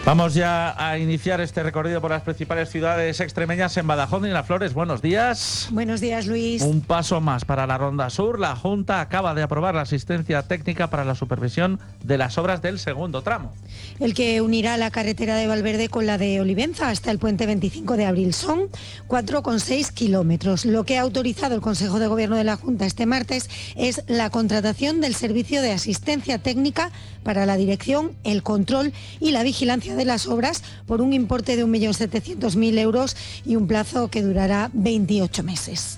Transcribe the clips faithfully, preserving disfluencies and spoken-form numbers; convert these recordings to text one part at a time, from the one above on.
Vamos ya a iniciar este recorrido por las principales ciudades extremeñas. En Badajoz y Miraflores, buenos días. Buenos días, Luis. Un paso más para la Ronda Sur. La Junta acaba de aprobar la asistencia técnica para la supervisión de las obras del segundo tramo. El que unirá la carretera de Valverde con la de Olivenza hasta el puente veinticinco de abril. Son cuatro coma seis kilómetros. Lo que ha autorizado el Consejo de Gobierno de la Junta este martes es la contratación del servicio de asistencia técnica para la dirección, el control y la vigilancia de las obras por un importe de un millón setecientos mil euros y un plazo que durará veintiocho meses.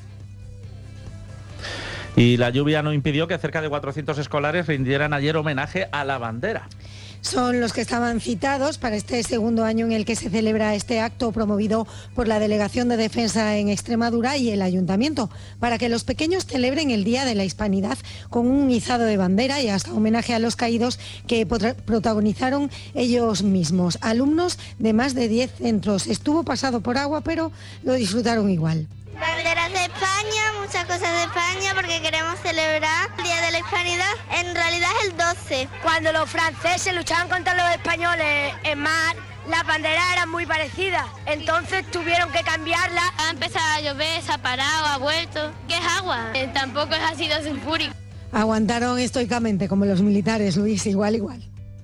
Y la lluvia no impidió que cerca de cuatrocientos escolares rindieran ayer homenaje a la bandera. Son los que estaban citados para este segundo año en el que se celebra este acto promovido por la Delegación de Defensa en Extremadura y el Ayuntamiento, para que los pequeños celebren el Día de la Hispanidad con un izado de bandera y hasta homenaje a los caídos que protagonizaron ellos mismos. Alumnos de más de diez centros. Estuvo pasado por agua, pero lo disfrutaron igual. Banderas de España, muchas cosas de España porque queremos celebrar el Día de la Hispanidad. En realidad es el doce. Cuando los franceses luchaban contra los españoles en mar, las banderas eran muy parecidas, entonces tuvieron que cambiarla. Ha empezado a llover, se ha parado, ha vuelto. ¿Qué es agua? Eh, tampoco es ácido sulfúrico. Aguantaron estoicamente como los militares, Luis, igual, igual.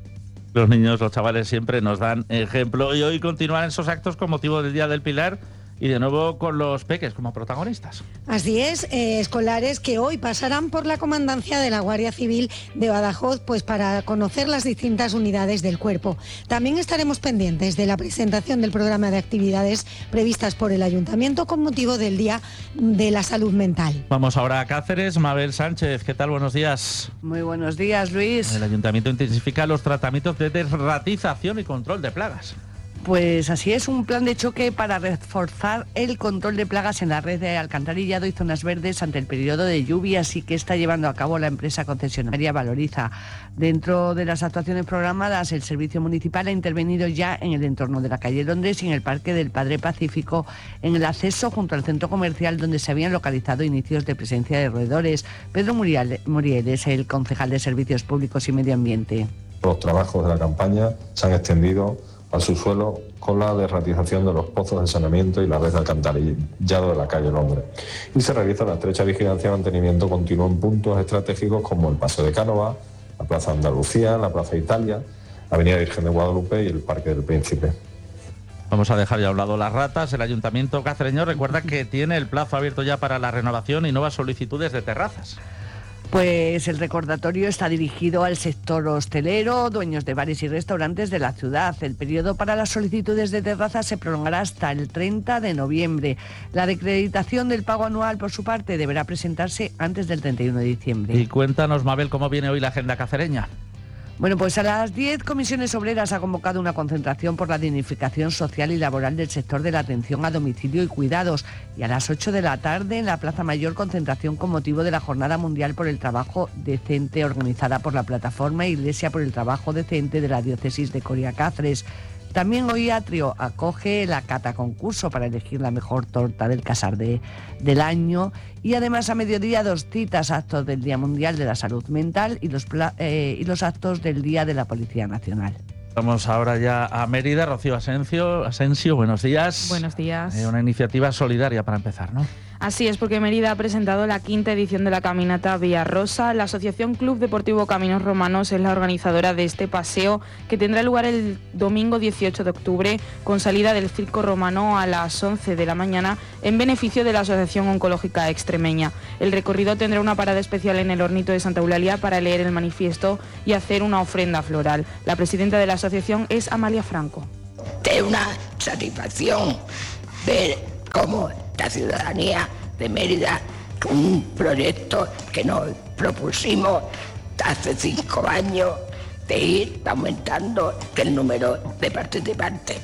Los niños, los chavales siempre nos dan ejemplo y hoy continúan esos actos con motivo del Día del Pilar. Y de nuevo con los peques como protagonistas. Así es, eh, escolares que hoy pasarán por la comandancia de la Guardia Civil de Badajoz pues para conocer las distintas unidades del cuerpo. También estaremos pendientes de la presentación del programa de actividades previstas por el Ayuntamiento con motivo del Día de la Salud Mental. Vamos ahora a Cáceres. Mabel Sánchez, ¿qué tal? Buenos días. Muy buenos días, Luis. El Ayuntamiento intensifica los tratamientos de desratización y control de plagas. Pues así es, un plan de choque para reforzar el control de plagas en la red de alcantarillado y zonas verdes ante el periodo de lluvias y que está llevando a cabo la empresa concesionaria Valoriza. Dentro de las actuaciones programadas, el Servicio Municipal ha intervenido ya en el entorno de la calle Londres y en el Parque del Padre Pacífico, en el acceso junto al centro comercial donde se habían localizado inicios de presencia de roedores. Pedro Muriel, Muriel es el concejal de Servicios Públicos y Medio Ambiente. Los trabajos de la campaña se han extendido al subsuelo con la desratización de los pozos de saneamiento y la red de alcantarillado de la calle Londres. Y se realiza la estrecha vigilancia y mantenimiento continuo en puntos estratégicos como el Paso de Cánova, la Plaza Andalucía, la Plaza Italia, la Avenida Virgen de Guadalupe y el Parque del Príncipe. Vamos a dejar ya a un lado las ratas. El Ayuntamiento cacereño recuerda que tiene el plazo abierto ya para la renovación y nuevas solicitudes de terrazas. Pues el recordatorio está dirigido al sector hostelero, dueños de bares y restaurantes de la ciudad. El periodo para las solicitudes de terrazas se prolongará hasta el treinta de noviembre. La acreditación del pago anual, por su parte, deberá presentarse antes del treinta y uno de diciembre. Y cuéntanos, Mabel, cómo viene hoy la agenda cacereña. Bueno, pues a las diez Comisiones Obreras ha convocado una concentración por la dignificación social y laboral del sector de la atención a domicilio y cuidados. Y a las ocho de la tarde en la Plaza Mayor, concentración con motivo de la Jornada Mundial por el Trabajo Decente organizada por la plataforma Iglesia por el Trabajo Decente de la Diócesis de Coria Cáceres. También hoy Atrio acoge la cata concurso para elegir la mejor torta del casar de, del año y además a mediodía dos citas, actos del Día Mundial de la Salud Mental y los, eh, y los actos del Día de la Policía Nacional. Vamos ahora ya a Mérida. Rocío Asensio, Asensio, buenos días. Buenos días. Eh, una iniciativa solidaria para empezar, ¿no? Así es, porque Mérida ha presentado la quinta edición de la caminata Vía Rosa. La Asociación Club Deportivo Caminos Romanos es la organizadora de este paseo que tendrá lugar el domingo dieciocho de octubre con salida del Circo Romano a las once de la mañana en beneficio de la Asociación Oncológica Extremeña. El recorrido tendrá una parada especial en el Hornito de Santa Eulalia para leer el manifiesto y hacer una ofrenda floral. La presidenta de la asociación es Amalia Franco. Es una satisfacción ver cómo la ciudadanía de Mérida, un proyecto que nos propusimos hace cinco años, de ir aumentando el número de participantes.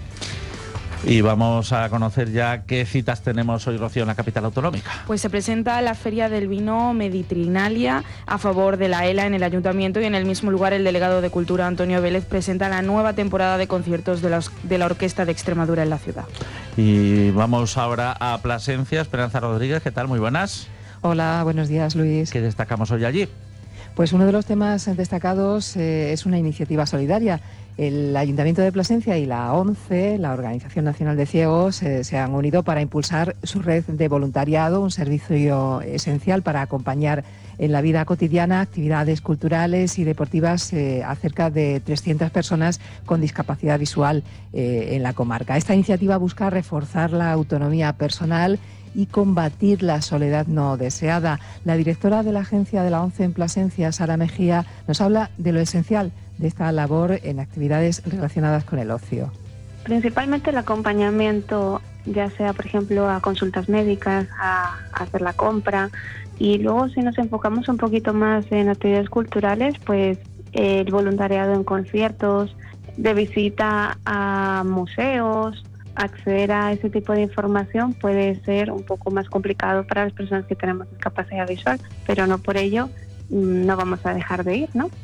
Y vamos a conocer ya qué citas tenemos hoy, Rocío, en la capital autonómica. Pues se presenta la Feria del Vino Meditrinalia a favor de la E L A en el Ayuntamiento y en el mismo lugar el delegado de Cultura, Antonio Vélez, presenta la nueva temporada de conciertos de la, de la Orquesta de Extremadura en la ciudad. Y vamos ahora a Plasencia. Esperanza Rodríguez, ¿qué tal? Muy buenas. Hola, buenos días, Luis. ¿Qué destacamos hoy allí? Pues uno de los temas destacados eh, es una iniciativa solidaria. El Ayuntamiento de Plasencia y la ONCE, la Organización Nacional de Ciegos, eh, se han unido para impulsar su red de voluntariado, un servicio esencial para acompañar en la vida cotidiana actividades culturales y deportivas eh, a cerca de trescientas personas con discapacidad visual eh, en la comarca. Esta iniciativa busca reforzar la autonomía personal y combatir la soledad no deseada. La directora de la agencia de la ONCE en Plasencia, Sara Mejía, nos habla de lo esencial de esta labor en actividades relacionadas con el ocio. Principalmente el acompañamiento, ya sea, por ejemplo, a consultas médicas, a, a hacer la compra, y luego si nos enfocamos un poquito más en actividades culturales, pues el voluntariado en conciertos, de visita a museos. Acceder a ese tipo de información puede ser un poco más complicado para las personas que tenemos discapacidad visual, pero no por ello no vamos a dejar de ir, ¿no?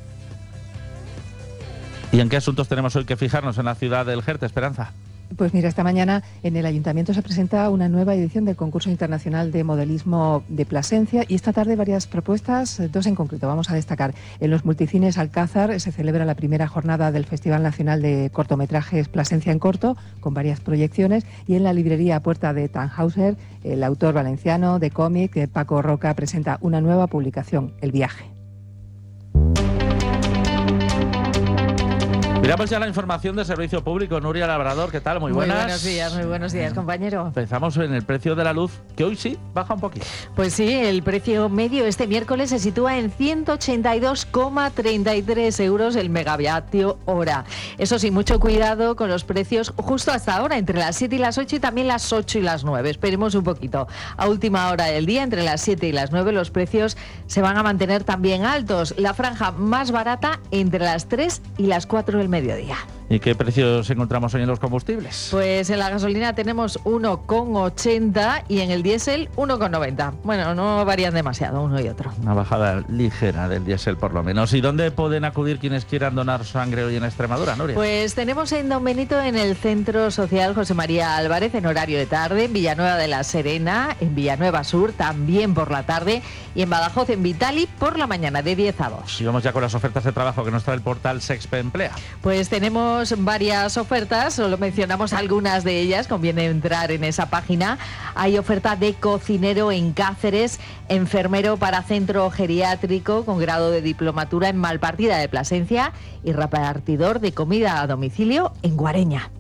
¿Y en qué asuntos tenemos hoy que fijarnos en la ciudad del Jerte, Esperanza? Pues mira, esta mañana en el Ayuntamiento se presenta una nueva edición del Concurso Internacional de Modelismo de Plasencia y esta tarde varias propuestas, dos en concreto, vamos a destacar. En los multicines Alcázar se celebra la primera jornada del Festival Nacional de Cortometrajes Plasencia en Corto, con varias proyecciones, y en la librería Puerta de Tannhäuser, el autor valenciano de cómic, Paco Roca, presenta una nueva publicación, El Viaje. Miramos ya la información de servicio público. Nuria Labrador, ¿qué tal? Muy buenas. Muy buenos días, muy buenos días, compañero. Empezamos en el precio de la luz, que hoy sí baja un poquito. Pues sí, el precio medio este miércoles se sitúa en ciento ochenta y dos coma treinta y tres euros el megavatio hora. Eso sí, mucho cuidado con los precios justo hasta ahora, entre las siete y las ocho y también las ocho y las nueve. Esperemos un poquito. A última hora del día, entre las siete y las nueve, los precios se van a mantener también altos. La franja más barata entre las tres y las cuatro del mediodía. ¿Y qué precios encontramos hoy en los combustibles? Pues en la gasolina tenemos uno coma ochenta y en el diésel uno coma noventa. Bueno, no varían demasiado uno y otro. Una bajada ligera del diésel por lo menos. ¿Y dónde pueden acudir quienes quieran donar sangre hoy en Extremadura, Nuria? Pues tenemos en Don Benito, en el Centro Social José María Álvarez, en horario de tarde, en Villanueva de la Serena, en Villanueva Sur, también por la tarde, y en Badajoz, en Vitali, por la mañana, de diez a dos. Y vamos ya con las ofertas de trabajo que nos trae el portal Sexpe Emplea. Pues tenemos varias ofertas, solo mencionamos algunas de ellas, conviene entrar en esa página. Hay oferta de cocinero en Cáceres, enfermero para centro geriátrico con grado de diplomatura en Malpartida de Plasencia y repartidor de comida a domicilio en Guareña.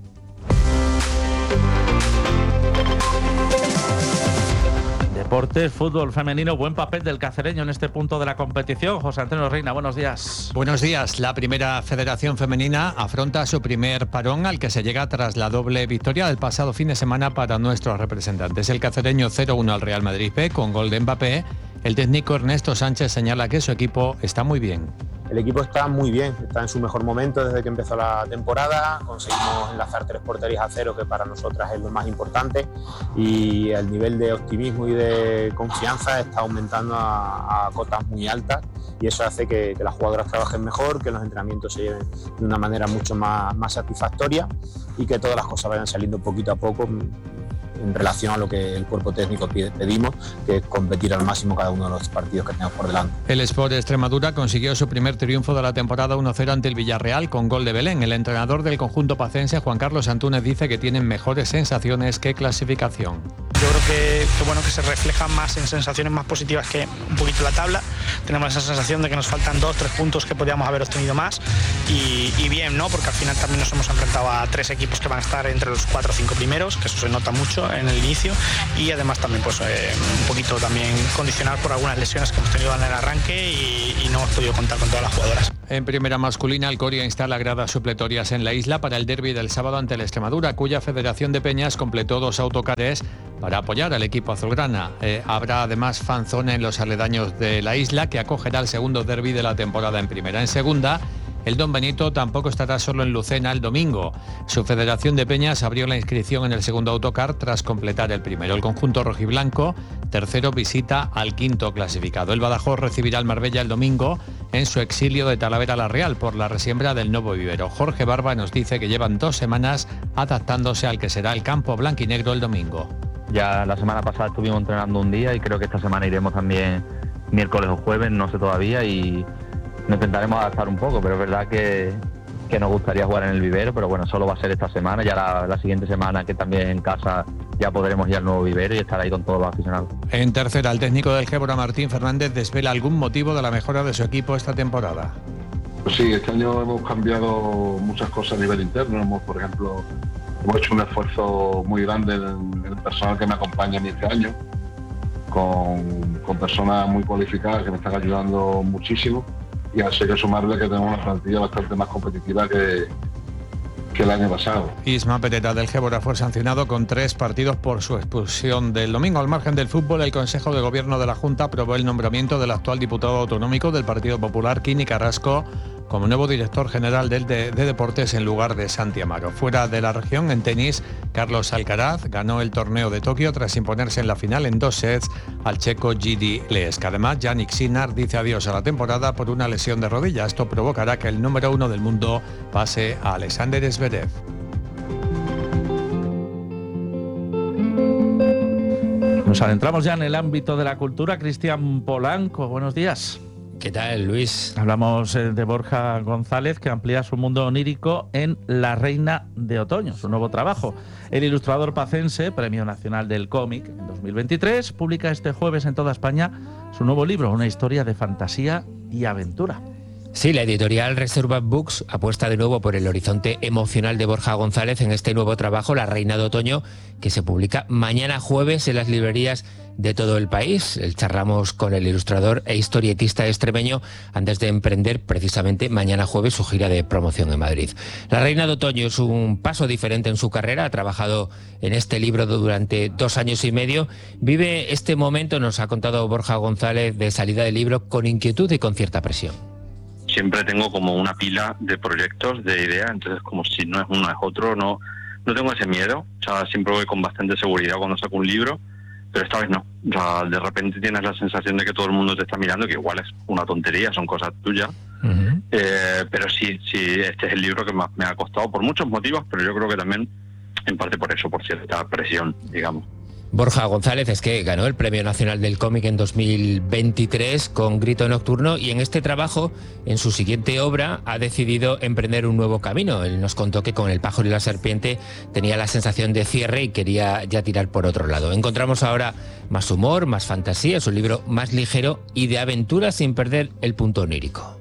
Deportes, fútbol femenino, buen papel del cacereño en este punto de la competición. José Antonio Reina, buenos días. Buenos días. La primera federación femenina afronta su primer parón al que se llega tras la doble victoria del pasado fin de semana para nuestros representantes. El cacereño cero uno al Real Madrid B con gol de Mbappé. El técnico Ernesto Sánchez señala que su equipo está muy bien. El equipo está muy bien, está en su mejor momento desde que empezó la temporada, conseguimos enlazar tres porterías a cero, que para nosotras es lo más importante, y el nivel de optimismo y de confianza está aumentando a, a cotas muy altas, y eso hace que, que las jugadoras trabajen mejor, que los entrenamientos se lleven de una manera mucho más, más satisfactoria y que todas las cosas vayan saliendo poquito a poco en relación a lo que el cuerpo técnico pide, pedimos, que es competir al máximo cada uno de los partidos que tenemos por delante. El Sport de Extremadura consiguió su primer triunfo de la temporada uno cero ante el Villarreal con gol de Belén. El entrenador del conjunto pacense, Juan Carlos Antúnez, dice que tienen mejores sensaciones que clasificación. Yo creo que, que bueno que se refleja más en sensaciones más positivas que un poquito la tabla. Tenemos esa sensación de que nos faltan dos, tres puntos que podríamos haber obtenido más y, y bien, ¿no? Porque al final también nos hemos enfrentado a tres equipos que van a estar entre los cuatro o cinco primeros, que eso se nota mucho en el inicio, y además también pues eh, un poquito también condicionar por algunas lesiones que hemos tenido en el arranque y, y no hemos podido contar con todas las jugadoras. En primera masculina, el Coria instala gradas supletorias en la isla para el derbi del sábado ante el Extremadura, cuya Federación de Peñas completó dos autocares para apoyar al equipo azulgrana. Eh, habrá además fanzone en los aledaños de la isla, que acogerá el segundo derbi de la temporada en primera. En segunda, el Don Benito tampoco estará solo en Lucena el domingo. Su Federación de Peñas abrió la inscripción en el segundo autocar tras completar el primero. El conjunto rojiblanco, tercero, visita al quinto clasificado. El Badajoz recibirá al Marbella el domingo en su exilio de Talavera la Real por la resiembra del nuevo vivero. Jorge Barba nos dice que llevan dos semanas adaptándose al que será el campo blanquinegro el domingo. Ya la semana pasada estuvimos entrenando un día y creo que esta semana iremos también miércoles o jueves, no sé todavía, y nos intentaremos adaptar un poco, pero es verdad que, que nos gustaría jugar en el vivero, pero bueno, solo va a ser esta semana, ya la, la siguiente semana que también en casa ya podremos ir al nuevo vivero y estar ahí con todos los aficionados. En tercera, el técnico del Gébora, Martín Fernández, desvela algún motivo de la mejora de su equipo esta temporada. Pues sí, este año hemos cambiado muchas cosas a nivel interno. Hemos, por ejemplo, hemos hecho un esfuerzo muy grande en, en el personal que me acompaña a mí este año, con, con personas muy cualificadas que me están ayudando muchísimo, y así hay que sumarle que tenemos una plantilla bastante más competitiva que, que el año pasado. Isma Peteta del Gébora fue sancionado con tres partidos por su expulsión del domingo. Al margen del fútbol, el Consejo de Gobierno de la Junta aprobó el nombramiento del actual diputado autonómico del Partido Popular, Quini Carrasco, como nuevo director general del de, de Deportes en lugar de Santi Amaro. Fuera de la región, en tenis, Carlos Alcaraz ganó el torneo de Tokio tras imponerse en la final en dos sets al checo G D Lesk. Además, Jannik Sinner dice adiós a la temporada por una lesión de rodilla. Esto provocará que el número uno del mundo pase a Alexander Zverev. Nos adentramos ya en el ámbito de la cultura. Cristian Polanco, buenos días. ¿Qué tal, Luis? Hablamos de Borja González, que amplía su mundo onírico en La Reina de Otoño, su nuevo trabajo. El ilustrador pacense, Premio Nacional del Cómic en dos mil veintitrés, publica este jueves en toda España su nuevo libro, una historia de fantasía y aventura. Sí, la editorial Reservoir Books apuesta de nuevo por el horizonte emocional de Borja González en este nuevo trabajo, La Reina de Otoño, que se publica mañana jueves en las librerías de todo el país. Charlamos con el ilustrador e historietista extremeño antes de emprender precisamente mañana jueves su gira de promoción en Madrid. La Reina de Otoño es un paso diferente en su carrera. Ha trabajado en este libro durante dos años y medio. Vive este momento, nos ha contado Borja González, de salida del libro con inquietud y con cierta presión. Siempre tengo como una pila de proyectos, de ideas, entonces como si no es uno es otro, no, no tengo ese miedo. O sea, siempre voy con bastante seguridad cuando saco un libro, pero esta vez no. O sea, de repente tienes la sensación de que todo el mundo te está mirando, que igual es una tontería, son cosas tuyas. Uh-huh. Eh, pero sí, sí, este es el libro que más me ha costado por muchos motivos, pero yo creo que también en parte por eso, por cierta presión, digamos. Borja González es que ganó el Premio Nacional del Cómic en dos mil veintitrés con Grito Nocturno, y en este trabajo, en su siguiente obra, ha decidido emprender un nuevo camino. Él nos contó que con El pájaro y la serpiente tenía la sensación de cierre y quería ya tirar por otro lado. Encontramos ahora más humor, más fantasía, es un libro más ligero y de aventura sin perder el punto onírico.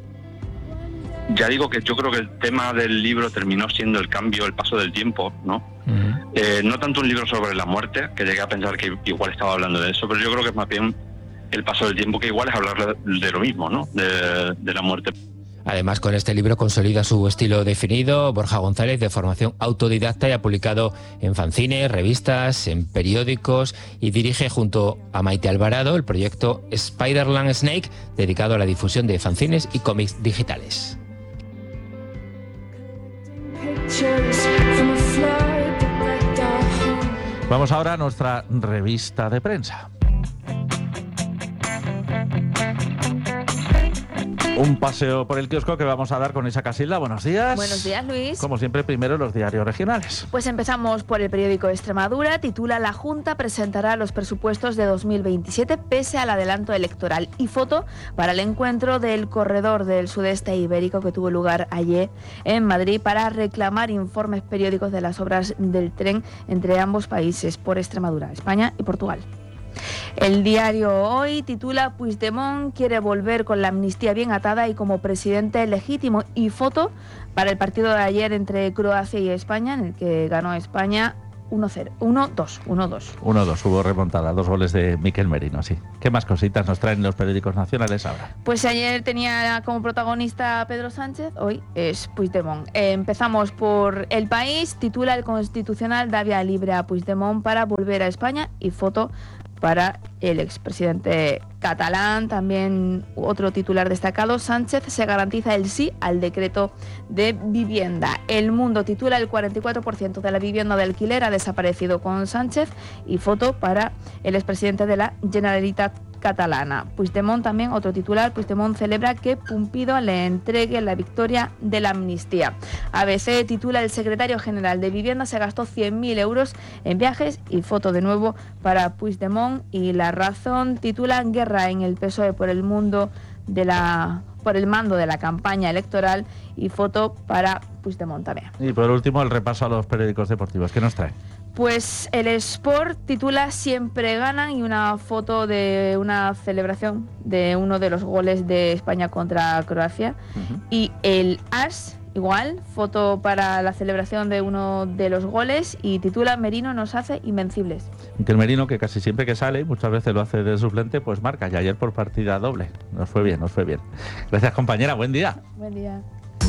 Ya digo que yo creo que el tema del libro terminó siendo el cambio, el paso del tiempo, ¿no? Uh-huh. Eh, no tanto un libro sobre la muerte, que llegué a pensar que igual estaba hablando de eso, pero yo creo que es más bien el paso del tiempo, que igual es hablar de lo mismo, ¿no? De, de la muerte. Además, con este libro consolida su estilo definido. Borja González, de formación autodidacta, y ha publicado en fanzines, revistas, en periódicos, y dirige junto a Maite Alvarado el proyecto Spiderland Snake, dedicado a la difusión de fanzines y cómics digitales. Vamos ahora a nuestra revista de prensa. Un paseo por el kiosco que vamos a dar con Isa Casilda. Buenos días. Buenos días, Luis. Como siempre, primero los diarios regionales. Pues empezamos por el periódico Extremadura. Titula: La Junta presentará los presupuestos de dos mil veintisiete pese al adelanto electoral. Y foto para el encuentro del corredor del sudeste ibérico que tuvo lugar ayer en Madrid para reclamar informes periódicos de las obras del tren entre ambos países, por Extremadura, España y Portugal. El diario Hoy titula: Puigdemont quiere volver con la amnistía bien atada y como presidente legítimo. Y foto para el partido de ayer entre Croacia y España, en el que ganó España uno cero, uno dos, uno dos. uno dos, hubo remontada, dos goles de Miquel Merino, sí. ¿Qué más cositas nos traen los periódicos nacionales ahora? Pues ayer tenía como protagonista a Pedro Sánchez, hoy es Puigdemont. Eh, empezamos por El País, titula: El Constitucional da vía libre a Puigdemont para volver a España. Y foto para el expresidente catalán. También otro titular destacado: Sánchez se garantiza el sí al decreto de vivienda. El Mundo titula: El cuarenta y cuatro por ciento de la vivienda de alquiler ha desaparecido con Sánchez. Y foto para el expresidente de la Generalitat catalana. Puigdemont también, otro titular, Puigdemont celebra que Pumpido le entregue la victoria de la amnistía. A B C titula: el secretario general de Vivienda se gastó cien mil euros en viajes, y foto de nuevo para Puigdemont. Y La Razón titula: guerra en el P S O E por el mundo de la por el mando de la campaña electoral, y foto para Puigdemont también. Y por último, el repaso a los periódicos deportivos. ¿Qué nos trae? Pues el Sport titula: siempre ganan, y una foto de una celebración de uno de los goles de España contra Croacia. Uh-huh. Y el As, igual, foto para la celebración de uno de los goles, y titula: Merino nos hace invencibles. Y que el Merino, que casi siempre que sale, muchas veces lo hace de suplente, pues marca, y ayer por partida doble. Nos fue bien, nos fue bien. Gracias, compañera, buen día. Buen día.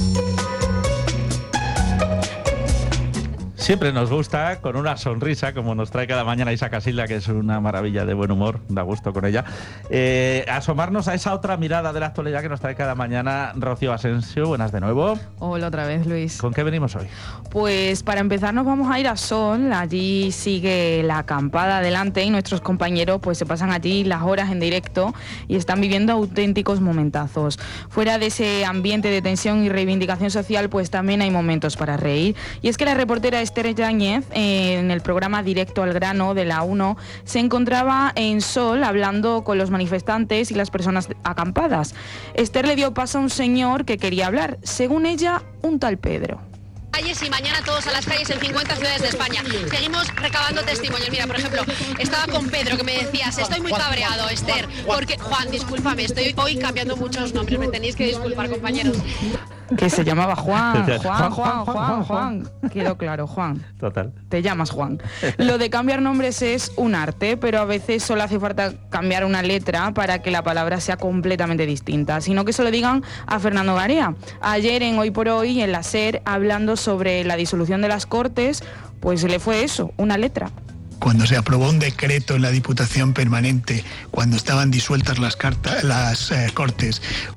Siempre nos gusta, con una sonrisa, como nos trae cada mañana Isa Casilda, que es una maravilla de buen humor, da gusto con ella, eh, asomarnos a esa otra mirada de la actualidad que nos trae cada mañana Rocío Asensio. Buenas de nuevo. Hola otra vez, Luis. ¿Con qué venimos hoy? Pues para empezar nos vamos a ir a Sol. Allí sigue la acampada adelante y nuestros compañeros pues se pasan allí las horas en directo y están viviendo auténticos momentazos. Fuera de ese ambiente de tensión y reivindicación social, pues también hay momentos para reír. Y es que la reportera Esther Yáñez, eh, en el programa Directo al Grano de la uno, se encontraba en Sol hablando con los manifestantes y las personas acampadas. Esther le dio paso a un señor que quería hablar, según ella, un tal Pedro. Calles y mañana todos a las calles en cincuenta ciudades de España. Seguimos recabando testimonios. Mira, por ejemplo, estaba con Pedro, que me decías: estoy muy cabreado, Esther, porque... Juan, discúlpame, estoy hoy cambiando muchos nombres, me tenéis que disculpar, compañeros. Que se llamaba Juan, Juan, Juan, Juan, Juan. Quedó claro, Juan. Total. Te llamas Juan. Lo de cambiar nombres es un arte, pero a veces solo hace falta cambiar una letra para que la palabra sea completamente distinta. Sino que se lo digan a Fernando Garea. Ayer en Hoy por Hoy, en la SER, hablando sobre la disolución de las Cortes, pues le fue eso, una letra. Cuando se aprobó un decreto en la Diputación Permanente, cuando estaban disueltas las, cartas, las eh, Cortes...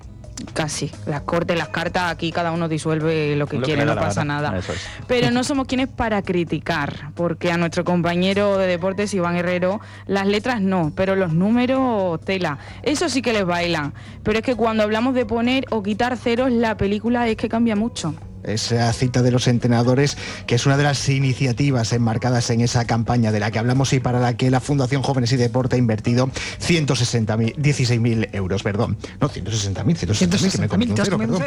Casi, las cortes, las cartas, aquí cada uno disuelve lo que lo quiere, que no la pasa gana. nada. Eso es. Pero no somos quienes para criticar, porque a nuestro compañero de deportes, Iván Herrero, las letras no, pero los números, tela. Eso sí que les bailan. Pero es que cuando hablamos de poner o quitar ceros, la película es que cambia mucho. Esa cita de los entrenadores, que es una de las iniciativas enmarcadas en esa campaña de la que hablamos y para la que la Fundación Jóvenes y Deporte ha invertido ciento sesenta mil, dieciséis mil euros, perdón. No, ciento sesenta mil, ciento sesenta mil,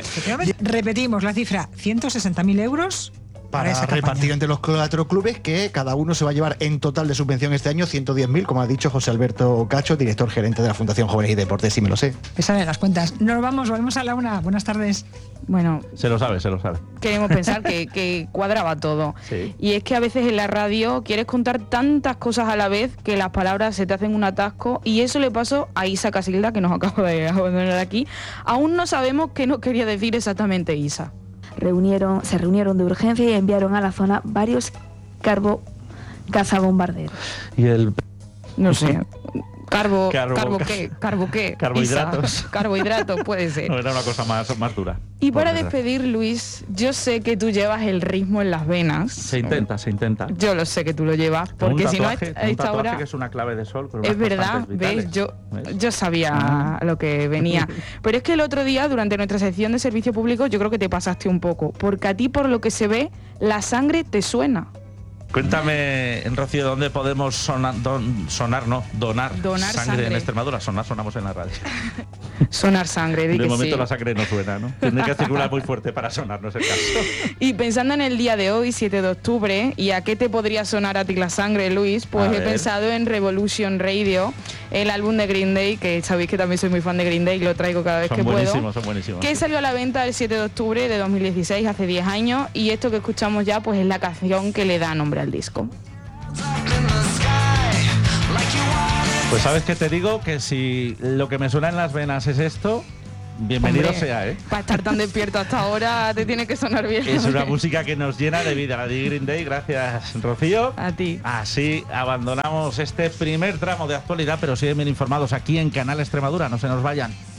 Repetimos la cifra, ciento sesenta mil euros. Para, para repartir entre los cuatro clubes, que cada uno se va a llevar en total de subvención este año ciento diez mil, como ha dicho José Alberto Cacho, director gerente de la Fundación Jóvenes y Deportes, sí me lo sé. Me salen las cuentas. Nos vamos, volvemos a la una. Buenas tardes. Bueno, se lo sabe, se lo sabe. Queremos pensar que, que cuadraba todo. Sí. Y es que a veces en la radio quieres contar tantas cosas a la vez que las palabras se te hacen un atasco, y eso le pasó a Isa Casilda, que nos acaba de abandonar aquí. Aún no sabemos qué nos quería decir exactamente Isa. Reunieron, se reunieron de urgencia y enviaron a la zona varios carbo cazabombarderos. Y el... No sé... Carbo, Carbo, carbo qué, carbo qué, carbohidratos. Isa. Carbohidratos, puede ser. No, era una cosa más, más dura. Y para despedir, Luis, yo sé que tú llevas el ritmo en las venas. Se intenta, se intenta. Yo lo sé que tú lo llevas, porque un si no a tatuaje, esta un tatuaje hora que es una clave de sol. Es verdad, ves, yo, ¿ves? Yo sabía ah. lo que venía. Pero es que el otro día, durante nuestra sección de servicio público, yo creo que te pasaste un poco, porque a ti, por lo que se ve, la sangre te suena. Cuéntame, Rocío, ¿dónde podemos sonar, don, sonar no, donar, donar sangre, sangre en Extremadura? Sonar, sonamos en la radio. Sonar sangre, di de que momento sí. La sangre no suena, ¿no? Tendría que circular muy fuerte para sonar, no es el caso. Y pensando en el día de hoy, siete de octubre, ¿y a qué te podría sonar a ti la sangre, Luis? Pues a he ver. pensado en Revolution Radio, el álbum de Green Day, que sabéis que también soy muy fan de Green Day y lo traigo cada vez son que puedo. Son buenísimos, son buenísimos. Que salió a la venta el siete de octubre de dos mil dieciséis, hace diez años, y esto que escuchamos ya, pues es la canción que le da nombre al disco. Pues sabes que te digo que si lo que me suena en las venas es esto, bienvenido Hombre, sea, ¿eh? Para estar tan despierto hasta ahora te tiene que sonar bien. Es una música que nos llena de vida, la de Green Day. Gracias, Rocío. A ti. Así abandonamos este primer tramo de actualidad, pero siguen bien informados aquí en Canal Extremadura. No se nos vayan.